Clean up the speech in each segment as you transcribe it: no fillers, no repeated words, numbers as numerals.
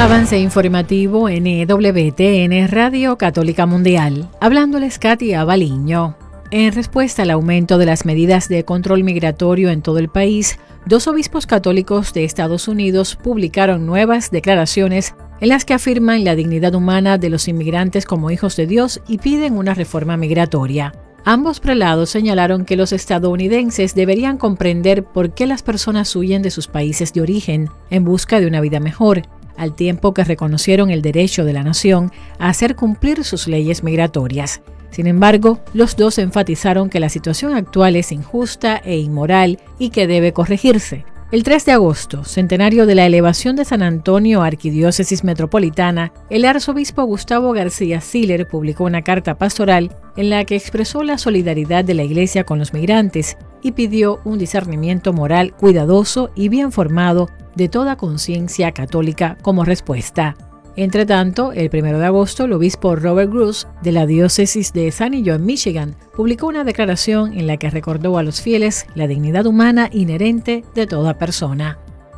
Avance informativo en EWTN Radio Católica Mundial. Hablándoles Katia Baliño. En respuesta al aumento de las medidas de control migratorio en todo el país, 2 obispos católicos de Estados Unidos publicaron nuevas declaraciones en las que afirman la dignidad humana de los inmigrantes como hijos de Dios y piden una reforma migratoria. Ambos prelados señalaron que los estadounidenses deberían comprender por qué las personas huyen de sus países de origen en busca de una vida mejor, al tiempo que reconocieron el derecho de la nación a hacer cumplir sus leyes migratorias. Sin embargo, los dos enfatizaron que la situación actual es injusta e inmoral y que debe corregirse. El 3 de agosto, centenario de la elevación de San Antonio a Arquidiócesis Metropolitana, el arzobispo Gustavo García Siller publicó una carta pastoral en la que expresó la solidaridad de la Iglesia con los migrantes y pidió un discernimiento moral cuidadoso y bien formado de toda conciencia católica como respuesta. Entre tanto, el 1 de agosto, el obispo Robert Gruss, de la diócesis de Sanillo, en Michigan, publicó una declaración en la que recordó a los fieles la dignidad humana inherente de toda persona.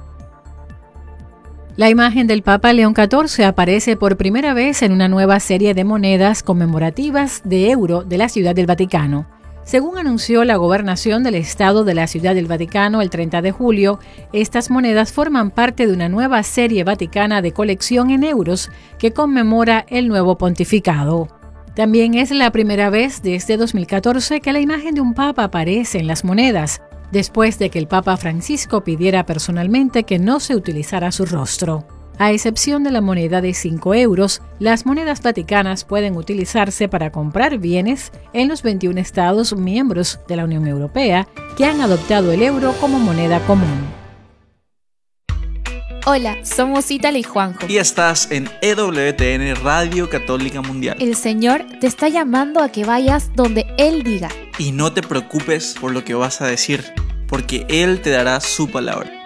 La imagen del Papa León XIV aparece por primera vez en una nueva serie de monedas conmemorativas de euro de la Ciudad del Vaticano. Según anunció la Gobernación del Estado de la Ciudad del Vaticano el 30 de julio, estas monedas forman parte de una nueva serie vaticana de colección en euros que conmemora el nuevo pontificado. También es la primera vez desde 2014 que la imagen de un papa aparece en las monedas, después de que el Papa Francisco pidiera personalmente que no se utilizara su rostro. A excepción de la moneda de 5 euros, las monedas vaticanas pueden utilizarse para comprar bienes en los 21 estados miembros de la Unión Europea que han adoptado el euro como moneda común. Hola, somos Ítala y Juanjo. Y estás en EWTN Radio Católica Mundial. El Señor te está llamando a que vayas donde Él diga. Y no te preocupes por lo que vas a decir, porque Él te dará su palabra.